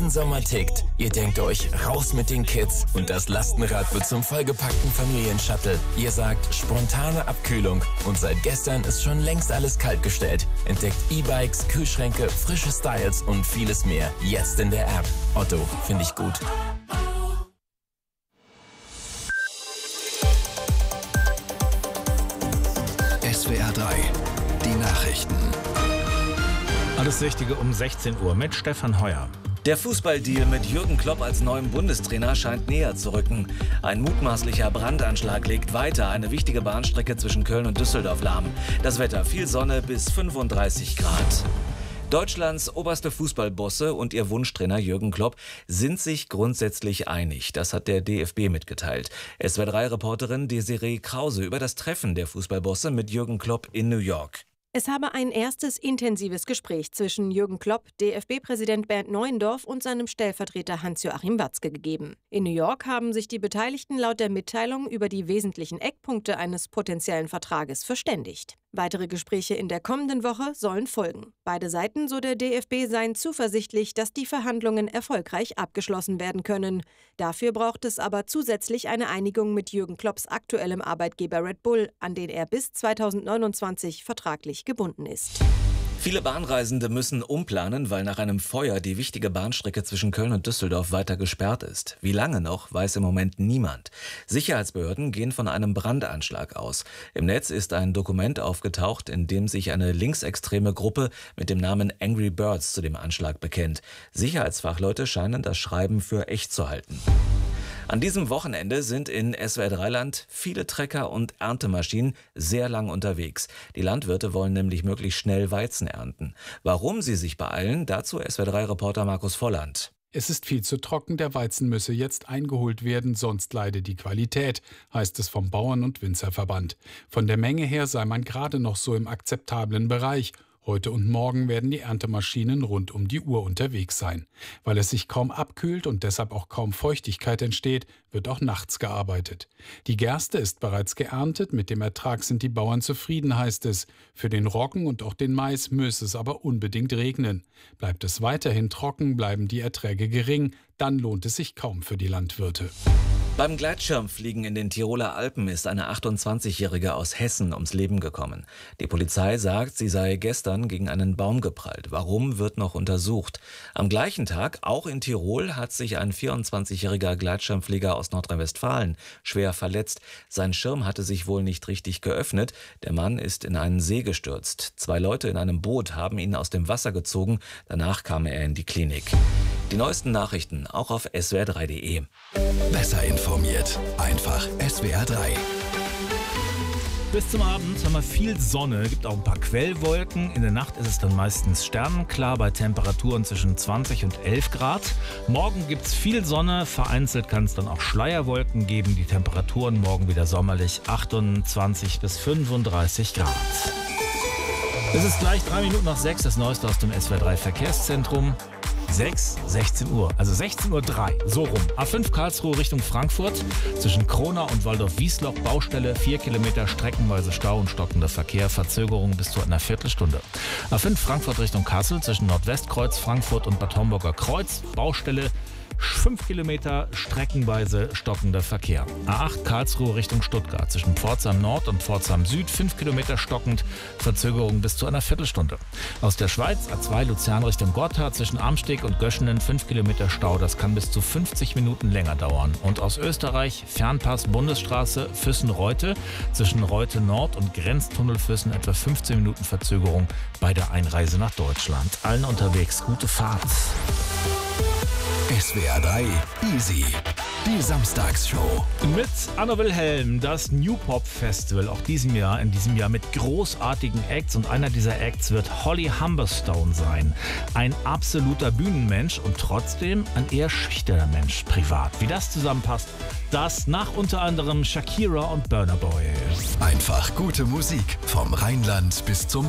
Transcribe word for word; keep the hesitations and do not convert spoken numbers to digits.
Sommer tickt. Ihr denkt euch, raus mit den Kids und das Lastenrad wird zum vollgepackten Familienshuttle. Ihr sagt, spontane Abkühlung und seit gestern ist schon längst alles kaltgestellt. Entdeckt E-Bikes, Kühlschränke, frische Styles und vieles mehr. Jetzt in der App. Otto, finde ich gut. S W R drei, die Nachrichten. Alles Wichtige um sechzehn Uhr mit Stefan Heuer. Der Fußballdeal mit Jürgen Klopp als neuem Bundestrainer scheint näher zu rücken. Ein mutmaßlicher Brandanschlag legt weiter eine wichtige Bahnstrecke zwischen Köln und Düsseldorf lahm. Das Wetter, viel Sonne bis fünfunddreißig Grad. Deutschlands oberste Fußballbosse und ihr Wunschtrainer Jürgen Klopp sind sich grundsätzlich einig. Das hat der D F B mitgeteilt. S W R drei Reporterin Desiree Krause über das Treffen der Fußballbosse mit Jürgen Klopp in New York. Es habe ein erstes intensives Gespräch zwischen Jürgen Klopp, D F B-Präsident Bernd Neuendorf und seinem Stellvertreter Hans-Joachim Watzke gegeben. In New York haben sich die Beteiligten laut der Mitteilung über die wesentlichen Eckpunkte eines potenziellen Vertrages verständigt. Weitere Gespräche in der kommenden Woche sollen folgen. Beide Seiten, so der D F B, seien zuversichtlich, dass die Verhandlungen erfolgreich abgeschlossen werden können. Dafür braucht es aber zusätzlich eine Einigung mit Jürgen Klopps aktuellem Arbeitgeber Red Bull, an den er bis zweitausendneunundzwanzig vertraglich gebunden ist. Viele Bahnreisende müssen umplanen, weil nach einem Feuer die wichtige Bahnstrecke zwischen Köln und Düsseldorf weiter gesperrt ist. Wie lange noch, weiß im Moment niemand. Sicherheitsbehörden gehen von einem Brandanschlag aus. Im Netz ist ein Dokument aufgetaucht, in dem sich eine linksextreme Gruppe mit dem Namen Angry Birds zu dem Anschlag bekennt. Sicherheitsfachleute scheinen das Schreiben für echt zu halten. An diesem Wochenende sind in S W R drei Land viele Trecker und Erntemaschinen sehr lang unterwegs. Die Landwirte wollen nämlich möglichst schnell Weizen ernten. Warum sie sich beeilen, dazu S W R drei Reporter Markus Volland. Es ist viel zu trocken, der Weizen müsse jetzt eingeholt werden, sonst leide die Qualität, heißt es vom Bauern- und Winzerverband. Von der Menge her sei man gerade noch so im akzeptablen Bereich. Heute und morgen werden die Erntemaschinen rund um die Uhr unterwegs sein. Weil es sich kaum abkühlt und deshalb auch kaum Feuchtigkeit entsteht, wird auch nachts gearbeitet. Die Gerste ist bereits geerntet, mit dem Ertrag sind die Bauern zufrieden, heißt es. Für den Roggen und auch den Mais müsse es aber unbedingt regnen. Bleibt es weiterhin trocken, bleiben die Erträge gering, dann lohnt es sich kaum für die Landwirte. Beim Gleitschirmfliegen in den Tiroler Alpen ist eine achtundzwanzigjährige aus Hessen ums Leben gekommen. Die Polizei sagt, sie sei gestern gegen einen Baum geprallt. Warum, wird noch untersucht. Am gleichen Tag, auch in Tirol, hat sich ein vierundzwanzigjähriger Gleitschirmflieger aus Nordrhein-Westfalen schwer verletzt. Sein Schirm hatte sich wohl nicht richtig geöffnet. Der Mann ist in einen See gestürzt. Zwei Leute in einem Boot haben ihn aus dem Wasser gezogen. Danach kam er in die Klinik. Die neuesten Nachrichten auch auf S W R drei punkt de. Besser informiert, einfach S W R drei. Bis zum Abend haben wir viel Sonne, gibt auch ein paar Quellwolken. In der Nacht ist es dann meistens sternenklar bei Temperaturen zwischen zwanzig und elf Grad. Morgen gibt es viel Sonne, vereinzelt kann es dann auch Schleierwolken geben. Die Temperaturen morgen wieder sommerlich, achtundzwanzig bis fünfunddreißig Grad. Es ist gleich drei Minuten nach sechs, das Neueste aus dem S W R drei Verkehrszentrum. sechs, sechzehn Uhr, also sechzehn Uhr drei, so rum. A fünf Karlsruhe Richtung Frankfurt, zwischen Krona und Waldorf-Wiesloch, Baustelle, vier Kilometer streckenweise Stau und stockender Verkehr, Verzögerung bis zu einer Viertelstunde. A fünf Frankfurt Richtung Kassel, zwischen Nordwestkreuz, Frankfurt und Bad Homburger Kreuz, Baustelle, fünf Kilometer streckenweise stockender Verkehr. A acht Karlsruhe Richtung Stuttgart, zwischen Pforzheim Nord und Pforzheim Süd, fünf Kilometer stockend, Verzögerung bis zu einer Viertelstunde. Aus der Schweiz A zwei Luzern Richtung Gotthard, zwischen Amsteg und Göschenen, fünf Kilometer Stau, das kann bis zu fünfzig Minuten länger dauern. Und aus Österreich Fernpass Bundesstraße Füssen-Reute, zwischen Reute Nord und Grenztunnel Füssen, etwa fünfzehn Minuten Verzögerung bei der Einreise nach Deutschland. Allen unterwegs gute Fahrt. S W R drei Easy, die Samstagsshow. Mit Anna Wilhelm, das New Pop Festival, auch diesem Jahr, in diesem Jahr mit großartigen Acts. Und einer dieser Acts wird Holly Humberstone sein. Ein absoluter Bühnenmensch und trotzdem ein eher schüchterner Mensch privat. Wie das zusammenpasst, das nach unter anderem Shakira und Burna Boy. Einfach gute Musik vom Rheinland bis zum